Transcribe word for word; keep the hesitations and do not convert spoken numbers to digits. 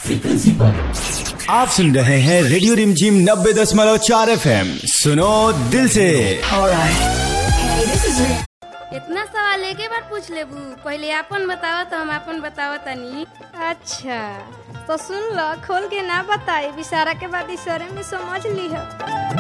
आप सुन रहे हैं रेडियो रिमझिम नब्बे दशमलव चार एफ एम। सुनो दिल से। इतना सवाल एक बार पूछ लेबू, पहले अपन बतावा तो हम अपन बतावा तनी। अच्छा तो सुन लो, खोल के ना बताई, इशारा के बाद इशारे में समझ ली है।